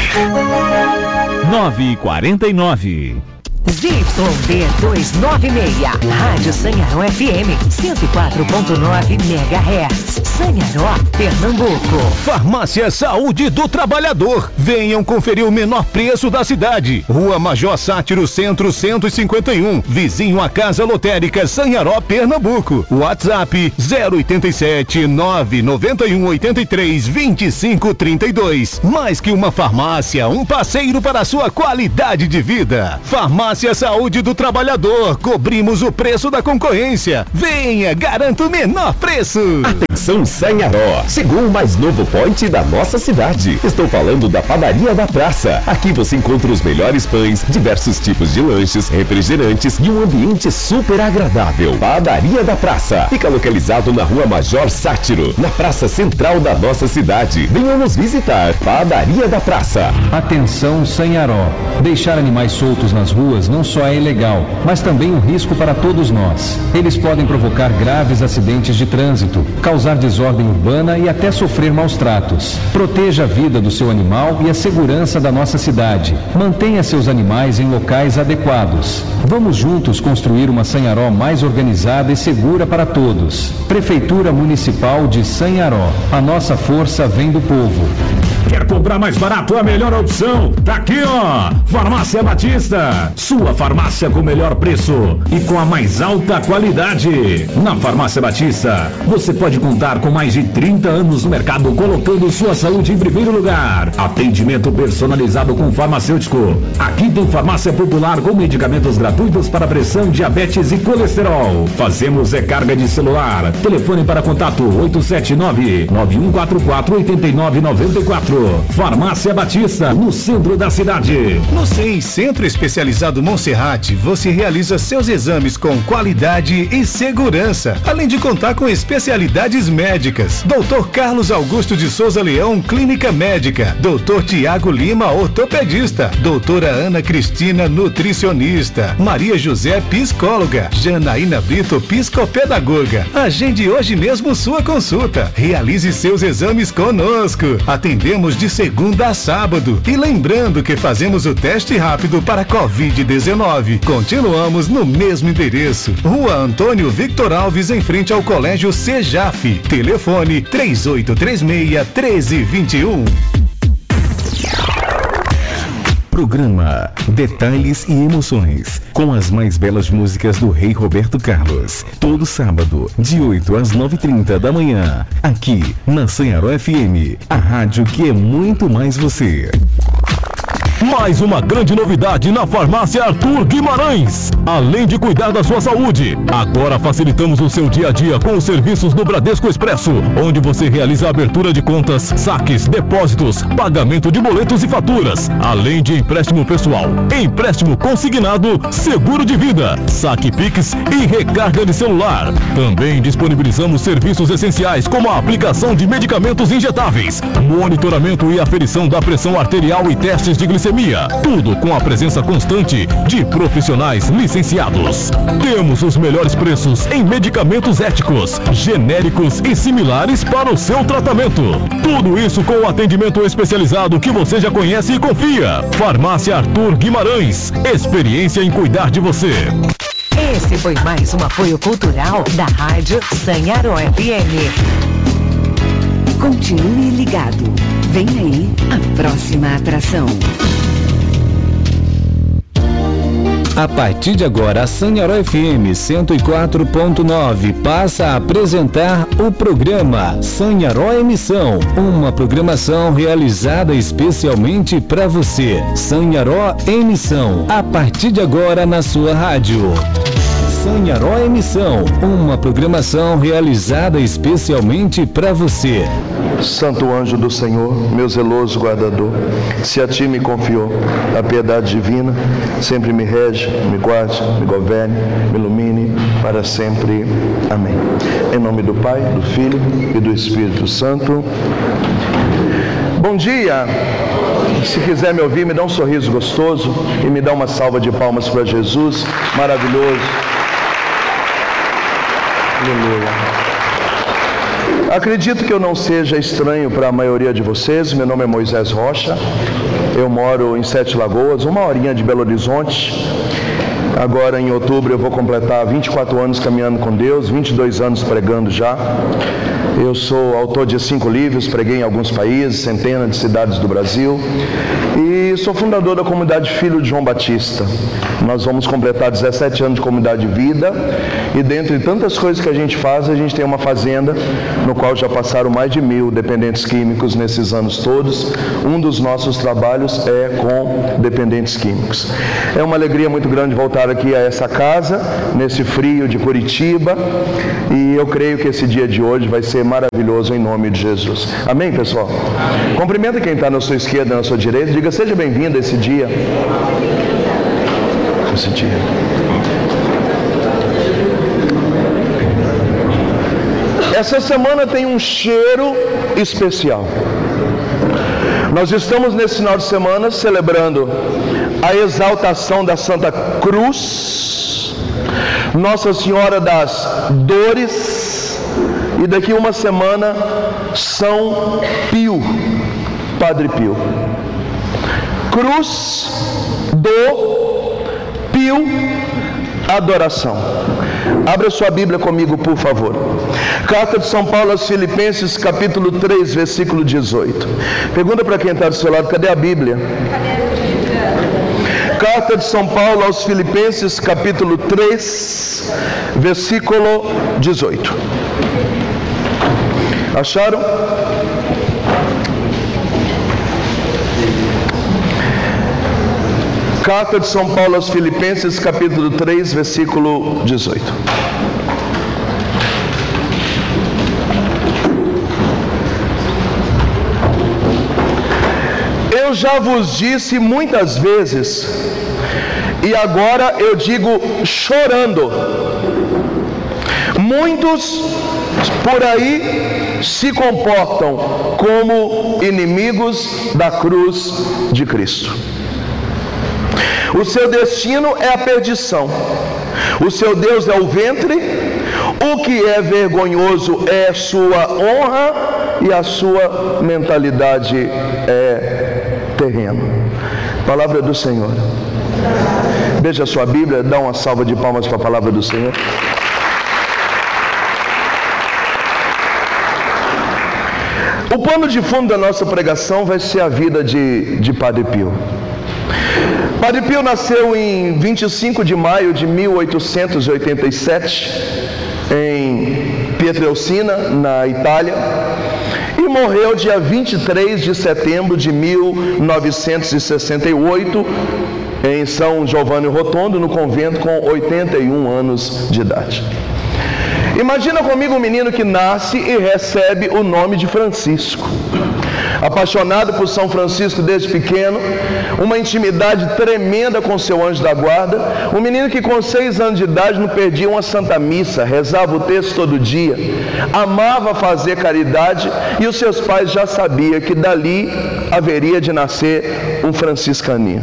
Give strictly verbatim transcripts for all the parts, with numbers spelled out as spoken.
nove quarenta e nove. Z Y D duzentos e noventa e seis, Rádio Sanharó F M, cento e quatro ponto nove megahertz, Sanharó, Pernambuco. Farmácia Saúde do Trabalhador. Venham conferir o menor preço da cidade. Rua Major Sátiro, Centro cento e cinquenta e um, vizinho à Casa Lotérica Sanharó, Pernambuco. WhatsApp zero oito sete, nove nove um, oito três, dois cinco três dois. Mais que uma farmácia, um parceiro para a sua qualidade de vida. Farmácia Farmácia Saúde do Trabalhador, cobrimos o preço da concorrência. Venha, garanto o menor preço. Atenção Sanharó, chegou o mais novo point da nossa cidade. Estou falando da Padaria da Praça. Aqui você encontra os melhores pães, diversos tipos de lanches, refrigerantes e um ambiente super agradável. Padaria da Praça fica localizado na Rua Major Sátiro, na praça central da nossa cidade. Venham nos visitar. Padaria da Praça. Atenção Sanharó, deixar animais soltos nas ruas não só é ilegal, mas também um risco para todos nós. Eles podem provocar graves acidentes de trânsito, causar desordem urbana e até sofrer maus tratos. Proteja a vida do seu animal e a segurança da nossa cidade. Mantenha seus animais em locais adequados. Vamos juntos construir uma Sanharó mais organizada e segura para todos. Prefeitura Municipal de Sanharó. A nossa força vem do povo. Quer comprar mais barato? A melhor opção tá aqui, ó. Farmácia Batista. Sua farmácia com o melhor preço e com a mais alta qualidade. Na Farmácia Batista, você pode contar com mais de trinta anos no mercado, colocando sua saúde em primeiro lugar. Atendimento personalizado com farmacêutico. Aqui tem farmácia popular com medicamentos gratuitos para pressão, diabetes e colesterol. Fazemos recarga de celular. Telefone para contato oito sete nove, nove um quatro quatro, oito nove nove quatro. Farmácia Batista, no centro da cidade. No C E I Centro Especializado Monserrate, você realiza seus exames com qualidade e segurança, além de contar com especialidades médicas. doutor Carlos Augusto de Souza Leão, Clínica Médica. doutor Tiago Lima, ortopedista. doutora Ana Cristina, nutricionista. Maria José, psicóloga. Janaína Brito, psicopedagoga. Agende hoje mesmo sua consulta. Realize seus exames conosco. Atendemos de segunda a sábado. E lembrando que fazemos o teste rápido para covid dezenove. Continuamos no mesmo endereço. Rua Antônio Victor Alves, em frente ao Colégio Sejaf. Telefone três oito três seis, um três dois um. Programa Detalhes e Emoções, com as mais belas músicas do Rei Roberto Carlos. Todo sábado, de oito às nove e trinta da manhã, aqui na Sanharó F M, a rádio que é muito mais você. Mais uma grande novidade na Farmácia Arthur Guimarães. Além de cuidar da sua saúde, agora facilitamos o seu dia a dia com os serviços do Bradesco Expresso, onde você realiza a abertura de contas, saques, depósitos, pagamento de boletos e faturas, além de empréstimo pessoal, empréstimo consignado, seguro de vida, saque Pix e recarga de celular. Também disponibilizamos serviços essenciais como a aplicação de medicamentos injetáveis, monitoramento e aferição da pressão arterial e testes de glicemia. Tudo com a presença constante de profissionais licenciados. Temos os melhores preços em medicamentos éticos, genéricos e similares para o seu tratamento. Tudo isso com o atendimento especializado que você já conhece e confia. Farmácia Arthur Guimarães. Experiência em cuidar de você. Esse foi mais um apoio cultural da Rádio Sanharó F M. Continue ligado. Vem aí a próxima atração. A partir de agora, a Sanharó F M cento e quatro ponto nove passa a apresentar o programa Sanharó Emissão, uma programação realizada especialmente para você. Sanharó Emissão, a partir de agora na sua rádio. Sanharó Emissão, uma programação realizada especialmente para você. Santo anjo do Senhor, meu zeloso guardador, se a ti me confiou a piedade divina, sempre me rege, me guarde, me governe, me ilumine para sempre. Amém. Em nome do Pai, do Filho e do Espírito Santo. Bom dia! Se quiser me ouvir, me dá um sorriso gostoso e me dá uma salva de palmas para Jesus. Maravilhoso. Aleluia. Acredito que eu não seja estranho para a maioria de vocês. Meu nome é Moisés Rocha. Eu moro em Sete Lagoas, uma horinha de Belo Horizonte. Agora em outubro eu vou completar vinte e quatro anos caminhando com Deus, vinte e dois anos pregando já. Eu sou autor de cinco livros, preguei em alguns países, centenas de cidades do Brasil. E sou fundador da comunidade Filho de João Batista. Nós vamos completar dezessete anos de comunidade de vida. E dentre tantas coisas que a gente faz, a gente tem uma fazenda no qual já passaram mais de mil dependentes químicos nesses anos todos. Um dos nossos trabalhos é com dependentes químicos. É uma alegria muito grande voltar aqui a essa casa, nesse frio de Curitiba. E eu creio que esse dia de hoje vai ser maravilhoso em nome de Jesus. Amém, pessoal? Cumprimenta quem está na sua esquerda, na sua direita. Diga, seja bem-vindo a esse dia. Esse dia. Essa semana tem um cheiro especial. Nós estamos nesse final de semana celebrando a exaltação da Santa Cruz, Nossa Senhora das Dores, e daqui uma semana São Pio, Padre Pio. Cruz, dor, Pio, adoração. Abra sua Bíblia comigo, por favor. Carta de São Paulo aos Filipenses, capítulo três, versículo dezoito. Pergunta para quem está do seu lado, cadê a Bíblia? Carta de São Paulo aos Filipenses, capítulo três, versículo dezoito. Acharam? Carta de São Paulo aos Filipenses, capítulo três, versículo dezoito. Eu já vos disse muitas vezes, e agora eu digo chorando, muitos por aí se comportam como inimigos da cruz de Cristo. O seu destino é a perdição, o seu Deus é o ventre, o que é vergonhoso é sua honra e a sua mentalidade é terreno. Palavra do Senhor. Veja a sua Bíblia, dá uma salva de palmas para a palavra do Senhor. O pano de fundo da nossa pregação vai ser a vida de, de Padre Pio. Padre Pio nasceu em vinte e cinco de maio de mil oitocentos e oitenta e sete em Pietrelcina, na Itália, e morreu dia vinte e três de setembro de mil novecentos e sessenta e oito em São Giovanni Rotondo, no convento, com oitenta e um anos de idade. Imagina comigo um menino que nasce e recebe o nome de Francisco. Apaixonado por São Francisco desde pequeno, uma intimidade tremenda com seu anjo da guarda, um menino que com seis anos de idade não perdia uma santa missa, rezava o texto todo dia, amava fazer caridade, e os seus pais já sabiam que dali haveria de nascer um franciscaninho.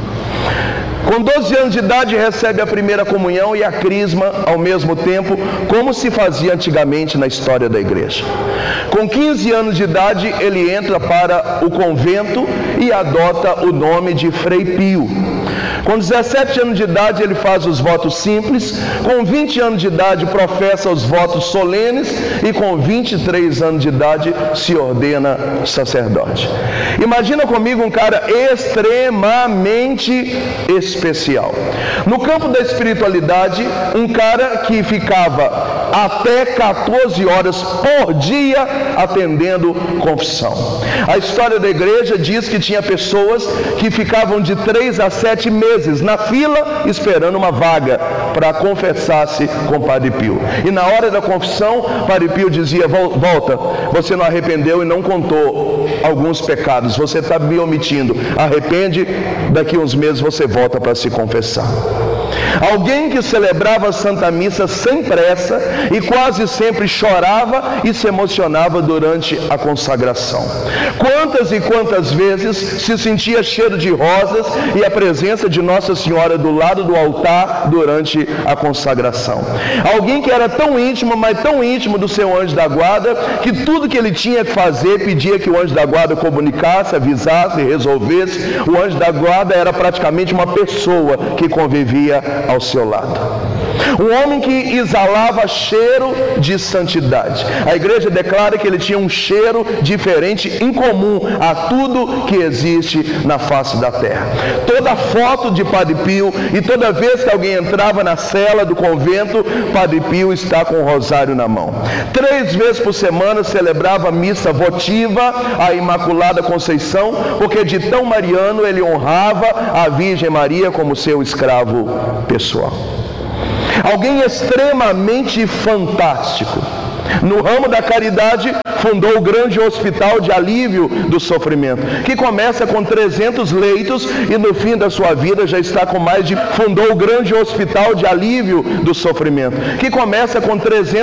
Com doze anos de idade recebe a primeira comunhão e a crisma ao mesmo tempo, como se fazia antigamente na história da igreja. Com quinze anos de idade ele entra para o convento e adota o nome de Frei Pio. Com dezessete anos de idade ele faz os votos simples, com vinte anos de idade professa os votos solenes e com vinte e três anos de idade se ordena sacerdote. Imagina comigo um cara extremamente especial. No campo da espiritualidade, um cara que ficava até quatorze horas por dia atendendo confissão. A história da igreja diz que tinha pessoas que ficavam de três a sete meses na fila esperando uma vaga para confessar-se com Padre Pio. E na hora da confissão, Padre Pio dizia: volta, você não arrependeu e não contou alguns pecados, você está me omitindo, arrepende, daqui uns meses você volta para se confessar. Alguém que celebrava a Santa Missa sem pressa e quase sempre chorava e se emocionava durante a consagração. Quantas e quantas vezes se sentia cheiro de rosas e a presença de Nossa Senhora do lado do altar durante a consagração. Alguém que era tão íntimo, mas tão íntimo do seu anjo da guarda, que tudo que ele tinha que fazer pedia que o anjo da guarda guarda comunicasse, avisasse, resolvesse. O anjo da guarda era praticamente uma pessoa que convivia ao seu lado. Um homem que exalava cheiro de santidade. A igreja declara que ele tinha um cheiro diferente, incomum a tudo que existe na face da terra. Toda foto de Padre Pio, e toda vez que alguém entrava na cela do convento, Padre Pio está com o rosário na mão. Três vezes por semana celebrava missa votiva à Imaculada Conceição, porque de tão mariano ele honrava a Virgem Maria como seu escravo pessoal. Alguém extremamente fantástico. No ramo da caridade, fundou o grande hospital de alívio do sofrimento, que começa com trezentos leitos e no fim da sua vida já está com mais de... Fundou o grande hospital de alívio do sofrimento, que começa com trezentos